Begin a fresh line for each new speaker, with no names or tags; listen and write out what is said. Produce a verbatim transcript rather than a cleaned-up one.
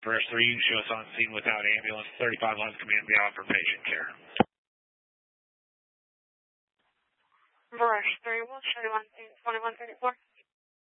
Rush three, you show us on scene without ambulance. thirty-five lines command beyond for patient care.
Rush three, we'll show you on scene twenty-one thirty-four.